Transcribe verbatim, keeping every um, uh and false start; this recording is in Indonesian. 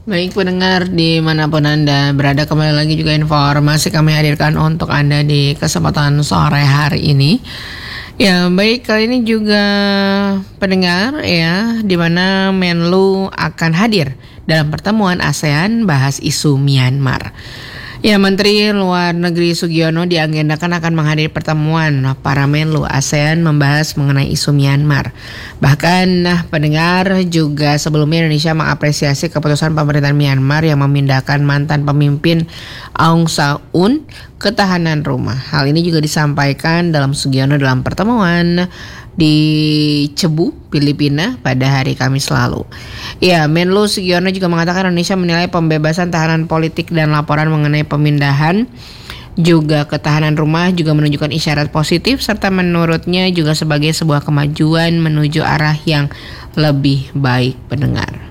Baik pendengar dimanapun Anda berada, kembali lagi juga informasi kami hadirkan untuk Anda di kesempatan sore hari ini. Ya baik, kali ini juga pendengar ya, dimana Menlu akan hadir dalam pertemuan ASEAN bahas isu Myanmar. Ya, Menteri Luar Negeri Sugiono diagendakan akan menghadiri pertemuan para Menlu ASEAN membahas mengenai isu Myanmar. Bahkan nah, pendengar juga sebelumnya Indonesia mengapresiasi keputusan pemerintahan Myanmar yang memindahkan mantan pemimpin Aung San Suu Kyi ke tahanan rumah. Hal ini juga disampaikan dalam Sugiono dalam pertemuan di Cebu, Filipina pada hari Kamis lalu. Ya, Menlu Sugiono juga mengatakan Indonesia menilai pembebasan tahanan politik dan laporan mengenai pemindahan juga ke tahanan rumah juga menunjukkan isyarat positif, serta menurutnya juga sebagai sebuah kemajuan menuju arah yang lebih baik pendengar.